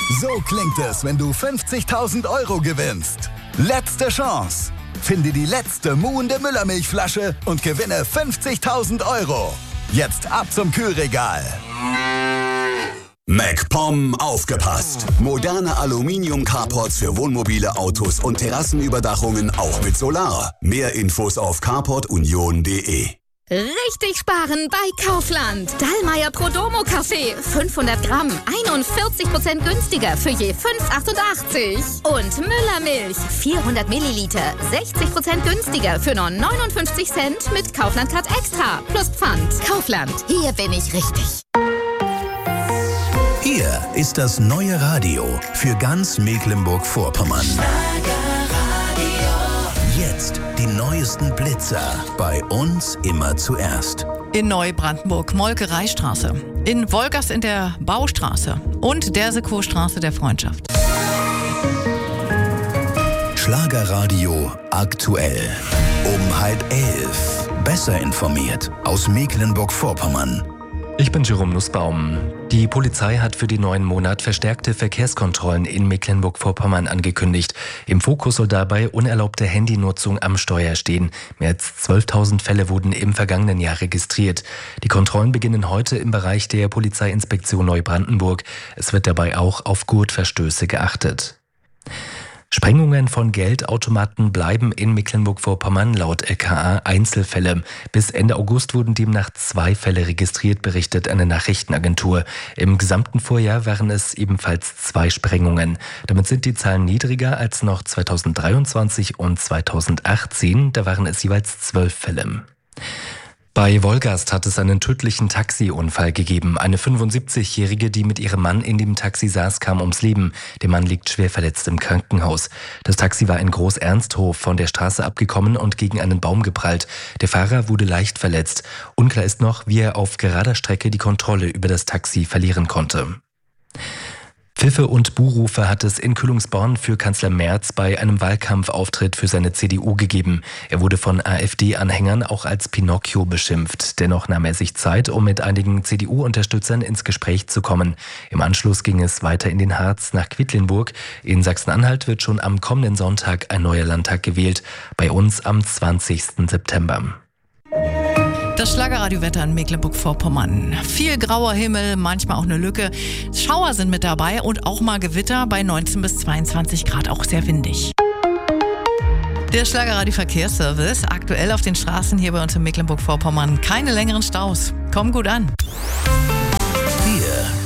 So klingt es, wenn du 50.000 € gewinnst. Letzte Chance. Finde die letzte muhende Müllermilchflasche und gewinne 50.000 €. Jetzt ab zum Kühlregal. MacPom aufgepasst. Moderne Aluminium-Carports für Wohnmobile, Autos und Terrassenüberdachungen auch mit Solar. Mehr Infos auf carportunion.de. Richtig sparen bei Kaufland. Dallmayr Prodomo Kaffee. 500 Gramm. 41% günstiger für je 5,88. Und Müllermilch. 400 Milliliter. 60% günstiger für nur 59 Cent mit Kaufland Card Extra. Plus Pfand. Kaufland. Hier bin ich richtig. Hier ist das neue Radio für ganz Mecklenburg-Vorpommern. Jetzt die neuesten Blitzer. Bei uns immer zuerst. In Neubrandenburg, Molkereistraße. In Wolgast in der Baustraße. Und der Sekurstraße der Freundschaft. Schlagerradio aktuell. Um 10:30. Besser informiert aus Mecklenburg-Vorpommern. Ich bin Jerome Nussbaum. Die Polizei hat für den neuen Monat verstärkte Verkehrskontrollen in Mecklenburg-Vorpommern angekündigt. Im Fokus soll dabei unerlaubte Handynutzung am Steuer stehen. Mehr als 12.000 Fälle wurden im vergangenen Jahr registriert. Die Kontrollen beginnen heute im Bereich der Polizeiinspektion Neubrandenburg. Es wird dabei auch auf Gurtverstöße geachtet. Sprengungen von Geldautomaten bleiben in Mecklenburg-Vorpommern laut LKA Einzelfälle. Bis Ende August wurden demnach 2 Fälle registriert, berichtet eine Nachrichtenagentur. Im gesamten Vorjahr waren es ebenfalls 2 Sprengungen. Damit sind die Zahlen niedriger als noch 2023 und 2018. Da waren es jeweils 12 Fälle. Bei Wolgast hat es einen tödlichen Taxiunfall gegeben. Eine 75-Jährige, die mit ihrem Mann in dem Taxi saß, kam ums Leben. Der Mann liegt schwer verletzt im Krankenhaus. Das Taxi war in Groß-Ernsthof von der Straße abgekommen und gegen einen Baum geprallt. Der Fahrer wurde leicht verletzt. Unklar ist noch, wie er auf gerader Strecke die Kontrolle über das Taxi verlieren konnte. Pfiffe und Buhrufe hat es in Kühlungsborn für Kanzler Merz bei einem Wahlkampfauftritt für seine CDU gegeben. Er wurde von AfD-Anhängern auch als Pinocchio beschimpft. Dennoch nahm er sich Zeit, um mit einigen CDU-Unterstützern ins Gespräch zu kommen. Im Anschluss ging es weiter in den Harz nach Quedlinburg. In Sachsen-Anhalt wird schon am kommenden Sonntag ein neuer Landtag gewählt. Bei uns am 20. September. Das Schlagerradiowetter in Mecklenburg-Vorpommern. Viel grauer Himmel, manchmal auch eine Lücke. Schauer sind mit dabei und auch mal Gewitter bei 19 bis 22 Grad, auch sehr windig. Der Schlagerradio-Verkehrsservice. Aktuell auf den Straßen hier bei uns in Mecklenburg-Vorpommern keine längeren Staus. Kommen gut an.